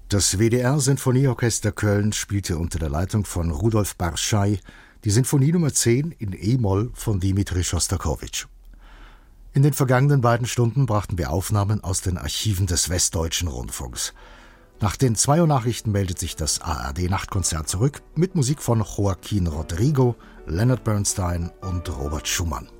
Das WDR-Sinfonieorchester Köln spielte unter der Leitung von Rudolf Barschai die Sinfonie Nummer 10 in E-Moll von Dmitri Schostakowitsch. In den vergangenen beiden Stunden brachten wir Aufnahmen aus den Archiven des Westdeutschen Rundfunks. Nach den 2 Uhr Nachrichten meldet sich das ARD-Nachtkonzert zurück mit Musik von Joaquin Rodrigo, Leonard Bernstein und Robert Schumann.